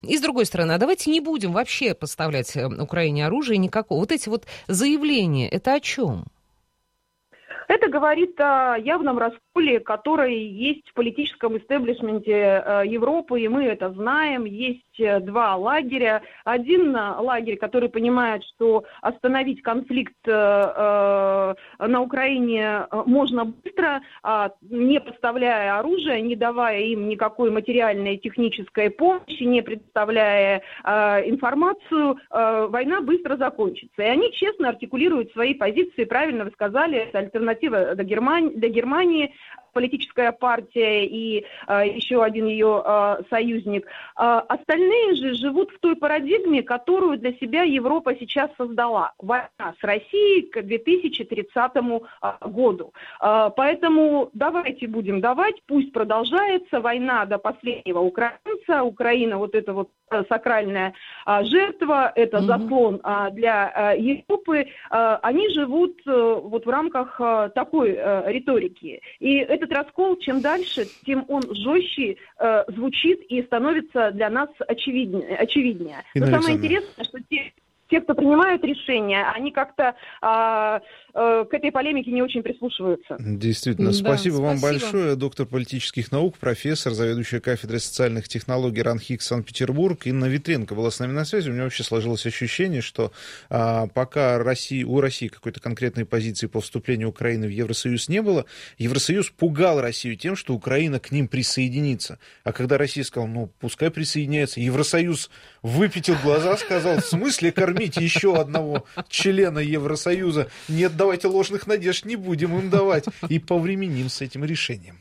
И с другой стороны, а давайте не будем вообще поставлять Украине оружие никакого. Вот эти вот заявления, это о чем? Это говорит о явном расколе, который есть в политическом истеблишменте Европы, и мы это знаем. Есть два лагеря. Один лагерь, который понимает, что остановить конфликт на Украине можно быстро, не поставляя оружие, не давая им никакой материальной и технической помощи, не предоставляя информацию, война быстро закончится. И они честно артикулируют свои позиции, правильно вы сказали, это альтернатива до Германии, политическая партия и еще один ее союзник. Остальные же живут в той парадигме, которую для себя Европа сейчас создала. Война с Россией к 2030 году. Поэтому давайте будем давать, пусть продолжается война до последнего украинца. Украина вот это вот сакральная жертва, это заслон для Европы. Они живут вот в рамках такой риторики. И этот раскол, чем дальше, тем он жестче звучит и становится для нас очевиднее. Но самое интересное, что те, кто принимают решения, они как-то к этой полемике не очень прислушиваются. Действительно, спасибо вам большое. Доктор политических наук, профессор, заведующая кафедрой социальных технологий РАНХИКС Санкт-Петербург Инна Витренко была с нами на связи. У меня вообще сложилось ощущение, что пока у России какой-то конкретной позиции по вступлению Украины в Евросоюз не было, Евросоюз пугал Россию тем, что Украина к ним присоединится. А когда Россия сказала, пускай присоединяется, Евросоюз выпятил глаза, сказал, в смысле кормить еще одного члена Евросоюза? Нет, давайте ложных надежд не будем им давать. И повременим с этим решением.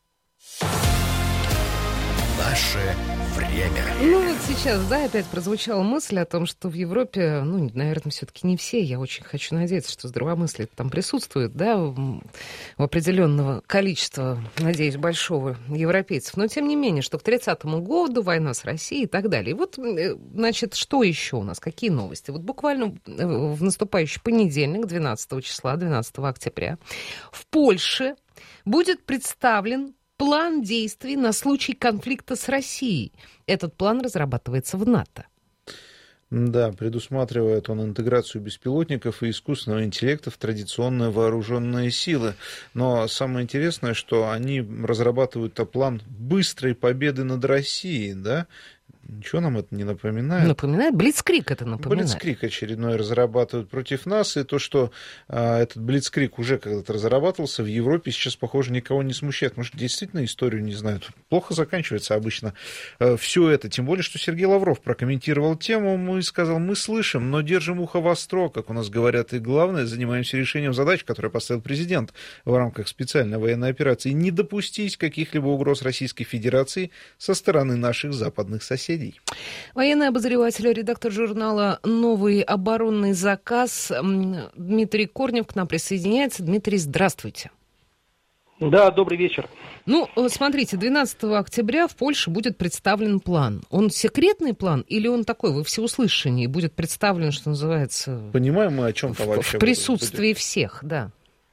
Наше время. Вот сейчас, опять прозвучала мысль о том, что в Европе, наверное, все-таки не все, я очень хочу надеяться, что здравомыслие там присутствует, у определенного количества, надеюсь, большого европейцев. Но, тем не менее, что к 30-му году война с Россией и так далее. И вот, значит, что еще у нас, какие новости? Вот буквально в наступающий понедельник, 12 числа, 12 октября, в Польше будет представлен план действий на случай конфликта с Россией. Этот план разрабатывается в НАТО. Да, предусматривает он интеграцию беспилотников и искусственного интеллекта в традиционные вооруженные силы. Но самое интересное, что они разрабатывают план быстрой победы над Россией, да? Ничего нам это не напоминает? Напоминает? Блицкриг это напоминает. Блицкриг очередной разрабатывают против нас, и то, что этот Блицкриг уже когда-то разрабатывался в Европе, сейчас, похоже, никого не смущает. Может, действительно историю не знают. Плохо заканчивается обычно все это. Тем более, что Сергей Лавров прокомментировал тему и сказал, мы слышим, но держим ухо востро, как у нас говорят, и главное, занимаемся решением задач, которые поставил президент в рамках специальной военной операции, не допустить каких-либо угроз Российской Федерации со стороны наших западных соседей. Военный обозреватель, редактор журнала «Новый оборонный заказ» Дмитрий Корнев к нам присоединяется. Дмитрий, здравствуйте. Да, добрый вечер. Смотрите, 12 октября в Польше будет представлен план. Он секретный план или он такой, во всеуслышании, будет представлен, что называется... Понимаем мы, о чем-то вообще. В присутствии всех, да.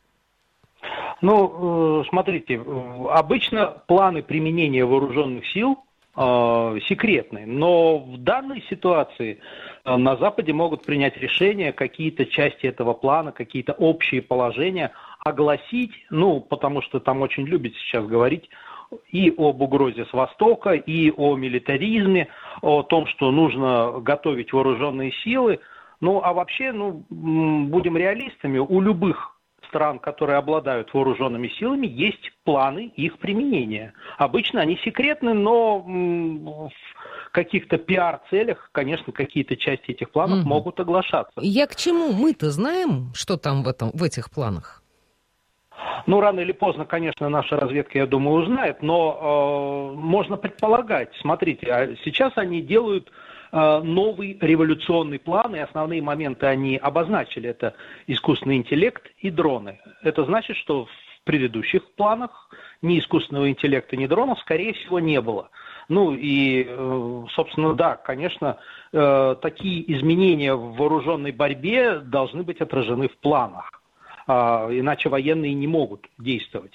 Смотрите, обычно планы применения вооруженных сил секретны, но в данной ситуации на Западе могут принять решение какие-то части этого плана, какие-то общие положения огласить, потому что там очень любят сейчас говорить и об угрозе с Востока, и о милитаризме, о том, что нужно готовить вооруженные силы. А вообще, будем реалистами, у любых стран, которые обладают вооруженными силами, есть планы их применения. Обычно они секретны, но в каких-то пиар-целях, конечно, какие-то части этих планов могут оглашаться. Я к чему? Мы-то знаем, что там в этих планах? Рано или поздно, конечно, наша разведка, я думаю, узнает, но можно предполагать. Смотрите, сейчас они делают новый революционный план, и основные моменты они обозначили. Это искусственный интеллект и дроны. Это значит, что в предыдущих планах ни искусственного интеллекта, ни дронов, скорее всего, не было. Собственно, да, конечно, такие изменения в вооруженной борьбе должны быть отражены в планах. Иначе военные не могут действовать.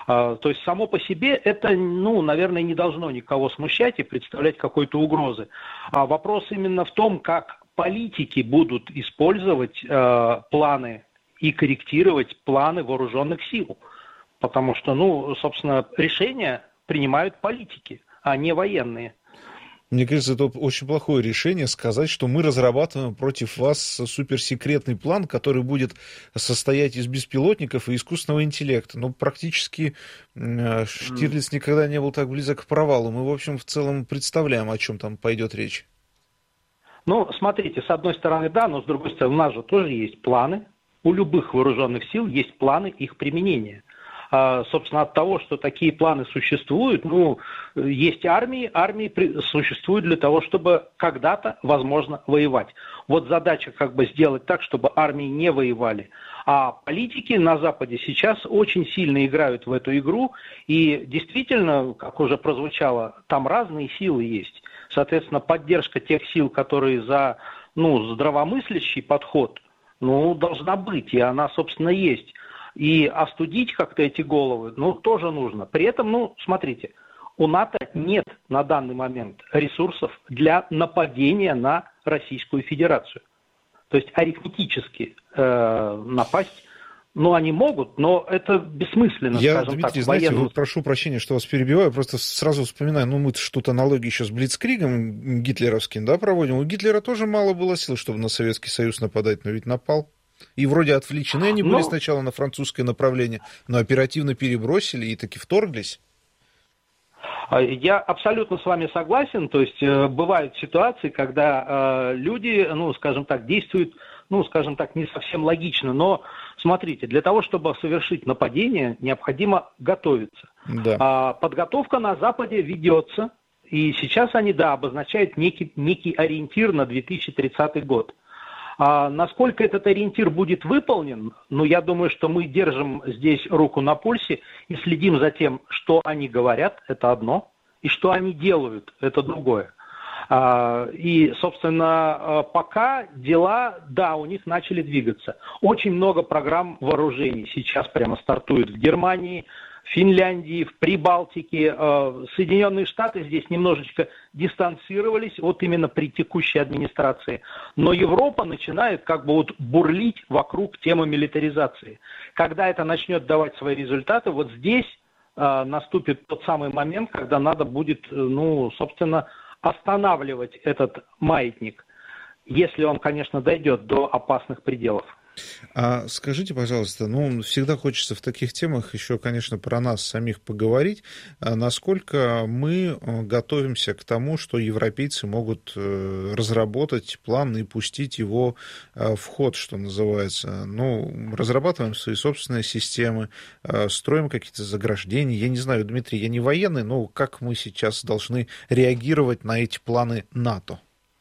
То есть само по себе это, наверное, не должно никого смущать и представлять какой-то угрозы. Вопрос именно в том, как политики будут использовать планы и корректировать планы вооруженных сил. Потому что, собственно, решения принимают политики, а не военные. Мне кажется, это очень плохое решение сказать, что мы разрабатываем против вас суперсекретный план, который будет состоять из беспилотников и искусственного интеллекта. Практически Штирлиц никогда не был так близок к провалу. Мы, в общем, в целом представляем, о чем там пойдет речь. Смотрите, с одной стороны, да, но с другой стороны, у нас же тоже есть планы. У любых вооруженных сил есть планы их применения. Собственно, от того, что такие планы существуют, есть армии существуют для того, чтобы когда-то, возможно, воевать. Вот задача сделать так, чтобы армии не воевали. А политики на Западе сейчас очень сильно играют в эту игру, и действительно, как уже прозвучало, там разные силы есть. Соответственно, поддержка тех сил, которые за здравомыслящий подход, должна быть, и она, собственно, есть. И остудить как-то эти головы, тоже нужно. При этом, смотрите, у НАТО нет на данный момент ресурсов для нападения на Российскую Федерацию. То есть арифметически напасть, они могут, но это бессмысленно, скажем Дмитрий, так. знаете, прошу прощения, что вас перебиваю, просто сразу вспоминаю, мы-то что-то аналогии еще с Блицкригом гитлеровским, проводим. У Гитлера тоже мало было сил, чтобы на Советский Союз нападать, но ведь напал. И вроде отвлечены они были сначала на французское направление, но оперативно перебросили и таки вторглись. Я абсолютно с вами согласен. То есть бывают ситуации, когда люди, действуют, не совсем логично. Но смотрите, для того, чтобы совершить нападение, необходимо готовиться. Да. Подготовка на Западе ведется. И сейчас они, обозначают некий ориентир на 2030 год. Насколько этот ориентир будет выполнен, я думаю, что мы держим здесь руку на пульсе и следим за тем, что они говорят, это одно, и что они делают, это другое. И, собственно, пока дела, у них начали двигаться. Очень много программ вооружений сейчас прямо стартуют в Германии, в Финляндии, в Прибалтике. Соединенные Штаты здесь немножечко дистанцировались именно при текущей администрации. Но Европа начинает бурлить вокруг темы милитаризации. Когда это начнет давать свои результаты, здесь наступит тот самый момент, когда надо будет, собственно, останавливать этот маятник, если он, конечно, дойдет до опасных пределов. А скажите, пожалуйста, всегда хочется в таких темах еще, конечно, про нас самих поговорить. Насколько мы готовимся к тому, что европейцы могут разработать план и пустить его в ход, что называется? Разрабатываем свои собственные системы, строим какие-то заграждения. Я не знаю, Дмитрий, я не военный, но как мы сейчас должны реагировать на эти планы НАТО?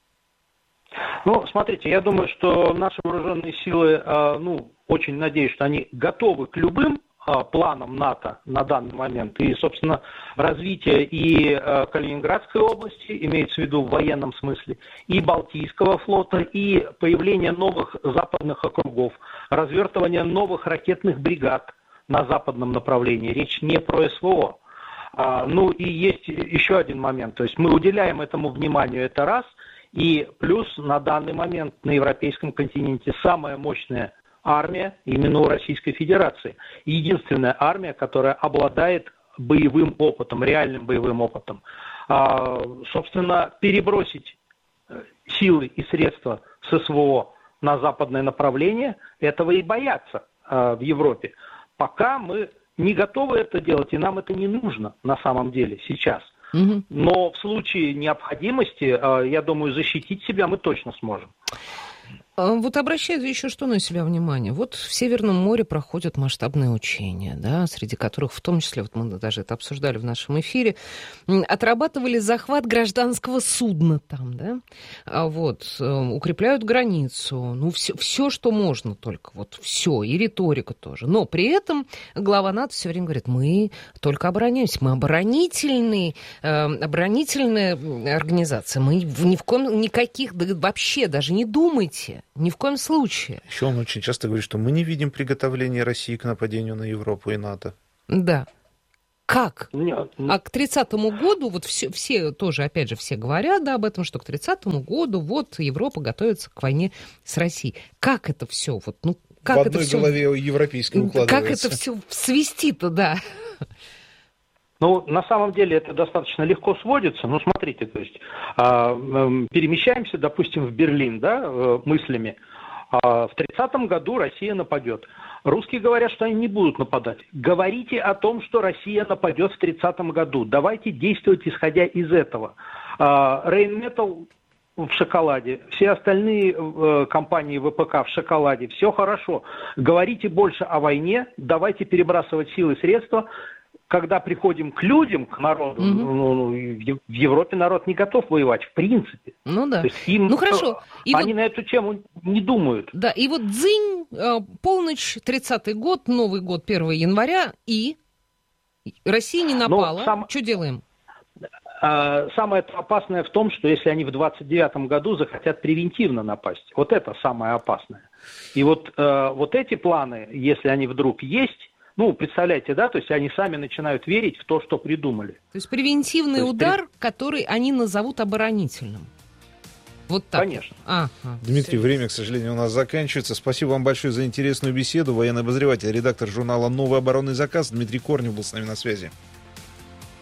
Смотрите, я думаю, что наши вооруженные силы, очень надеюсь, что они готовы к любым планам НАТО на данный момент. И, собственно, развитие и Калининградской области, имеется в виду в военном смысле, и Балтийского флота, и появление новых западных округов, развертывание новых ракетных бригад на западном направлении. Речь не про СВО. И есть еще один момент. То есть мы уделяем этому вниманию, это раз. И плюс на данный момент на европейском континенте самая мощная армия именно у Российской Федерации. Единственная армия, которая обладает боевым опытом, реальным боевым опытом. Собственно, перебросить силы и средства с СВО на западное направление, этого и боятся в Европе. Пока мы не готовы это делать, и нам это не нужно на самом деле сейчас. Но в случае необходимости, я думаю, защитить себя мы точно сможем. Обращает еще что на себя внимание? В Северном море проходят масштабные учения, среди которых, в том числе, мы даже это обсуждали в нашем эфире, отрабатывали захват гражданского судна там, укрепляют границу, все, что можно только, все, и риторика тоже. Но при этом глава НАТО все время говорит, мы только обороняемся, мы оборонительная организация, мы ни в коем никаких, вообще даже не думайте. Ни в коем случае. Еще он очень часто говорит, что мы не видим приготовления России к нападению на Европу и НАТО. Да. Как? А к 30-му году, вот все тоже, опять же, все говорят, да, об этом, что к 30-му году вот Европа готовится к войне с Россией. Как это все? Вот, ну, как в это одной все, голове европейской укладывается. Как это все свести-то, да? Ну, на самом деле это достаточно легко сводится. Ну, смотрите, то есть перемещаемся, допустим, в Берлин, да, мыслями. В 30-м году Россия нападет. Русские говорят, что они не будут нападать. Говорите о том, что Россия нападет в 30-м году. Давайте действовать, исходя из этого. Рейнметалл в шоколаде, все остальные компании ВПК в шоколаде. Все хорошо. Говорите больше о войне, давайте перебрасывать силы и средства. Когда приходим к людям, к народу, в Европе народ не готов воевать, в принципе. Ну да. То есть им, ну хорошо. И они на эту тему не думают. Да, и вот дзынь, полночь, 30-й год, Новый год, 1 января, и Россия не напала. Что делаем? Самое опасное в том, что если они в 29-м году захотят превентивно напасть. Вот это самое опасное. И вот эти планы, если они вдруг есть, ну, представляете, да, то есть они сами начинают верить в то, что придумали. То есть превентивный удар, который они назовут оборонительным. Вот так. Конечно. Дмитрий, время, к сожалению, у нас заканчивается. Спасибо вам большое за интересную беседу. Военный обозреватель, редактор журнала «Новый оборонный заказ» Дмитрий Корнев был с нами на связи.